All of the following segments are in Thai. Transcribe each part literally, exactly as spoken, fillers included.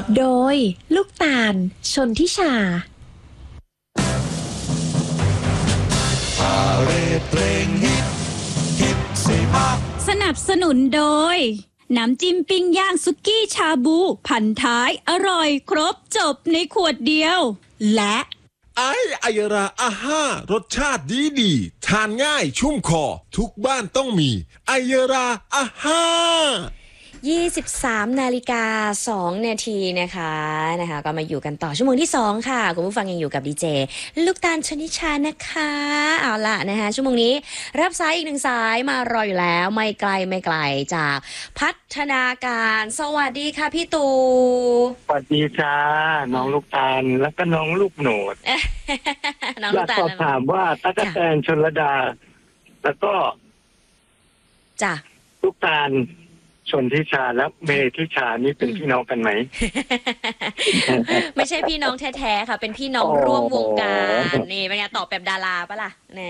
โดยลูกตาลชนทิชาสนับสนุนโดยน้ำจิ้มปิ้งย่างสุกี้ชาบูพันท้ายอร่อยครบจบในขวดเดียวและไอไอยราอาห้ารสชาติดีดีทานง่ายชุ่มคอทุกบ้านต้องมีไอยราอาห้ายี่สิบสามนาฬิกาสองนาทีนะคะนะคะก็มาอยู่กันต่อชั่วโมงที่สองค่ะคุณผู้ฟังยังอยู่กับดีเจลูกตาลชนิชานะคะเอาล่ะนะคะชั่วโมงนี้รับสายอีกหนึ่งสายมารออยู่แล้วไม่ไกลไม่ไกลจากพัฒนาการสวัสดีค่ะพี่ตู่สวัสดีจ้าน้องลูกตาลแล้วก็น้องลูกโหนดน้องอลูยากกตาลสอบถามว่าตั๊กแตนชลดาแล้วก็จ้ะลูกตาลชนทิชาและเมทิชานี่เป็นพี่น้องกันไหมไม่ใช่พี่น้องแท้ๆค่ะเป็นพี่น้องอ๋อร่วมวงการนี่เป็นไงตอบแบบดาราปะล่ะแน่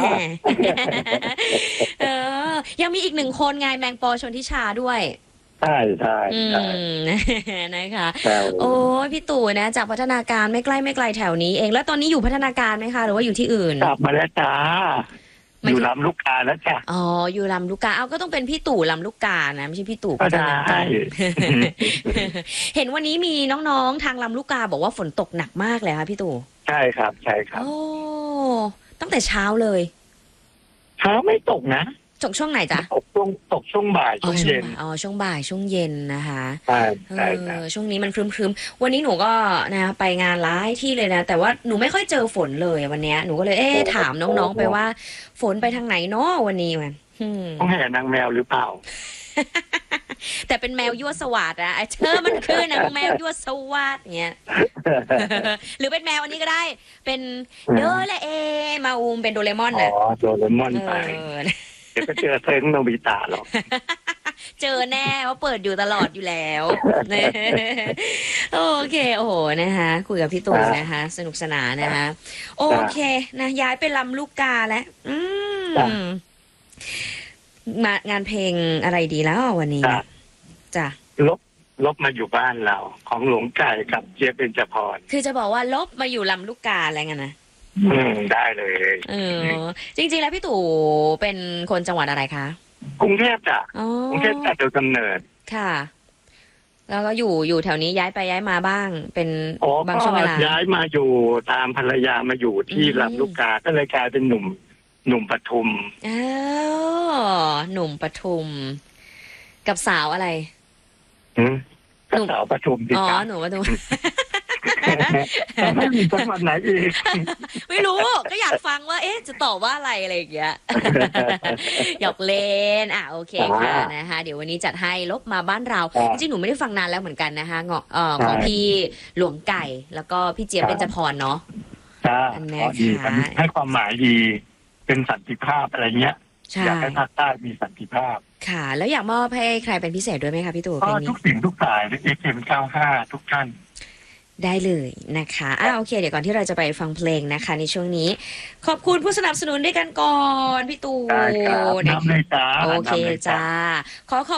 เออยังมีอีกหนึ่งคนไงแมงปอชนทิชาด้วยใช่ใช่อืใช่ม นะคะใช่โอ้ยพี่ตู่นะจากพัฒนาการไม่ใกล้ไม่ไกลแถวนี้เองแล้วตอนนี้อยู่พัฒนาการไหมคะหรือว่าอยู่ที่อื่นกลับมาแล้วจ้าไม่อยู่ลำลูกกาแล้วจ้ะอ๋ออยู่ลำลูกกาเอาก็ต้องเป็นพี่ตู่ลำลูกกานะไม่ใช่พี่ตู่ก็พัฒได้นาการ เห็นวันนี้มีน้องๆทางลำลูกกาบอกว่าฝนตกหนักมากเลยค่ะพี่ตู่ใช่ครับใช่ครับโอ้ตั้งแต่เช้าเลยเช้าไม่ตกนะจกช่วงไหนจ๊ะตกช่วงตกช่วงบ่ายอ๋อช่วงช่วงเย็นบ่ายอ๋อช่วงบ่ายช่วงเย็นนะคะใช่เอใช่ใช่อช่วงนี้มันครึมๆวันนี้หนูก็นะไปงานหลายที่เลยนะแต่ว่าหนูไม่ค่อยเจอฝนเลยวันเนี้ยหนูก็เลยเอ๊ะถามน้องๆไปว่า ฝนไปทางไหนเนาะวันนี้มันอืมต้องแห่นางแมวหรือเปล่าแต่เป็นแมวยั่วสวัสดนะไอ้เธอมันคือนางแมวยั่วสวัสดเงี้ย หรือเป็นแมวอันนี้ก็ได้ เป็นโดเรเอมาอูมเป็นโดเรมอนอ๋อน่ะโดเรมอนไปเออเดี๋ยวก็เจอเซนโนบิตะหรอกเจอแน่ว่าเปิดอยู่ตลอดอยู่แล้ว โอเคโอ้โหนะคะคุยกับพี่ตูนนะคะ สนุกสนานนะคะโอเคนะย้ายไปลำลูกกาแล้วอืมมางานเพลงอะไรดีแล้ววันนี้จ้ะจ้ะลบลบมาอยู่บ้านเรา ของหลวงไก่กับเจี๊ยบเบญจพรคือจะบอกว่าลบมาอยู่ลำลูกกาอะไรเงี้ยนะอืมได้เลยเออจริงๆแล้วพี่ตู่เป็นคนจังหวัดอะไรคะกรุงเทพจ้ะอ๋อกรุงเทพแต่โดยกำเนิดค่ะ แล้วก็อยู่อยู่แถวนี้ย้ายไปย้ายมาบ้าง เป็นอ๋อบางก็ช่วงเวลาย้ายมาอยู่ตามภรรยามาอยู่ที่อืมลำลูกกา ก็เลยกลายเป็นหนุ่ม หนุ่มปทุมอ้าวหนุ่มปทุม กับสาวอะไรอืมหนุ่ก็มสาวปทุมดีอ๋อจ้ะหนุ่มปทุมแต่ไม่มีจังหวัดไหนอีกไม่รู้ก็อยากฟังว่า เอ๊ะจะตอบว่าอะไรอะไรอย่างเงี้ย หยอกเล่นอ่ะโอเคค่ะอ่านนะคะเดี๋ยววันนี้จัดให้ลบมาบ้านเราอ่าจริงๆหนูไม่ได้ฟังนานแล้วเหมือนกันนะคะเงาะเอ่อของใช่พี่หลวงไก่ แล้วก็พี่เจี๊ยบครับเบญจพรเนาะจ้าอันนี้ก็ดีค่ะมันให้ความหมายดี เป็นสันติภาพอะไรเงี้ยใช่อยากให้ภาคใต้มีสันติภาพค่ะ แล้วอยากมอบให้ใครเป็นพิเศษด้วยไหมคะพี่ตู่เพก็ลงนี้ทุกสิ่งทุกสายเอฟเอ็มเก้าห้าทุกท่านได้เลยนะคะอ่าโอเค เดี๋ยวก่อนที่เราจะไปฟังเพลงนะคะ ในช่วงนี้ ขอบคุณผู้สนับสนุนด้วยกันก่อนพี่ตู่ได้ครับนะน้ำเลยจ้าโอเคน้ำเลยจ้าจ้าขอขอบ